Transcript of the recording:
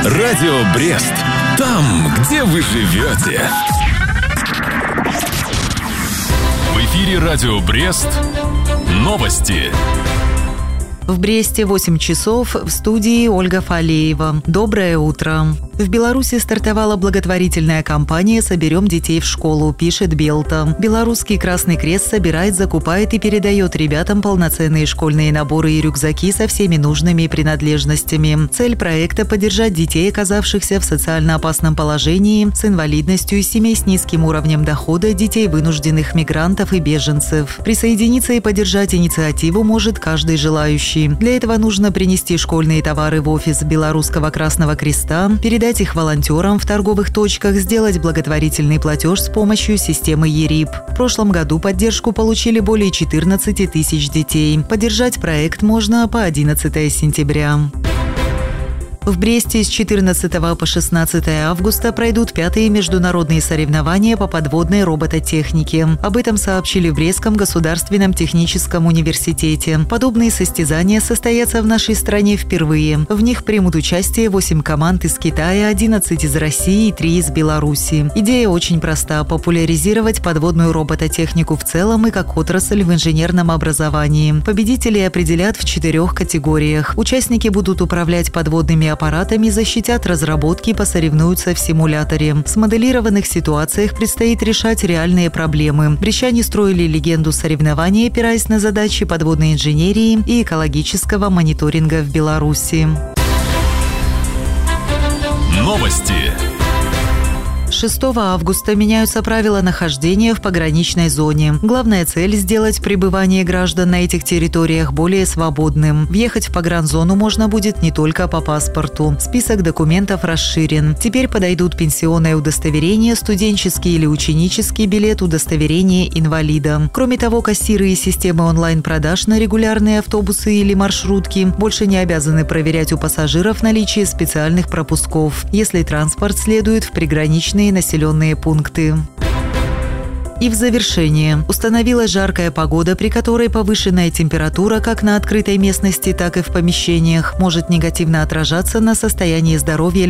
Радио Брест. Там, где вы живете. В эфире Радио Брест. Новости. В Бресте 8 часов, в студии Ольга Фалеева. Доброе утро. В Беларуси стартовала благотворительная кампания «Соберем детей в школу», пишет Белта. Белорусский Красный Крест собирает, закупает и передает ребятам полноценные школьные наборы и рюкзаки со всеми нужными принадлежностями. Цель проекта – поддержать детей, оказавшихся в социально опасном положении, с инвалидностью, семей с низким уровнем дохода, детей вынужденных мигрантов и беженцев. Присоединиться и поддержать инициативу может каждый желающий. Для этого нужно принести школьные товары в офис Белорусского Красного Креста, передать их волонтерам в торговых точках, сделать благотворительный платеж с помощью системы ЕРИП. В прошлом году поддержку получили более 14 тысяч детей. Поддержать проект можно по 11 сентября. В Бресте с 14 по 16 августа пройдут 5-е международные соревнования по подводной робототехнике. Об этом сообщили в Брестском государственном техническом университете. Подобные состязания состоятся в нашей стране впервые. В них примут участие 8 команд из Китая, 11 из России и 3 из Беларуси. Идея очень проста – популяризировать подводную робототехнику в целом и как отрасль в инженерном образовании. Победителей определят в 4 категориях. Участники будут управлять подводными аппаратами, защитят разработки, посоревнуются в симуляторе. В смоделированных ситуациях предстоит решать реальные проблемы. Брестчане строили легенду соревнований, опираясь на задачи подводной инженерии и экологического мониторинга в Беларуси. Новости. 6 августа меняются правила нахождения в пограничной зоне. Главная цель – сделать пребывание граждан на этих территориях более свободным. Въехать в погранзону можно будет не только по паспорту. Список документов расширен. Теперь подойдут пенсионное удостоверение, студенческий или ученический билет, удостоверение инвалида. Кроме того, кассиры и системы онлайн-продаж на регулярные автобусы или маршрутки больше не обязаны проверять у пассажиров наличие специальных пропусков, если транспорт следует в приграничные населенные пункты. И в завершение. Установилась жаркая погода, при которой повышенная температура как на открытой местности, так и в помещениях может негативно отражаться на состоянии здоровья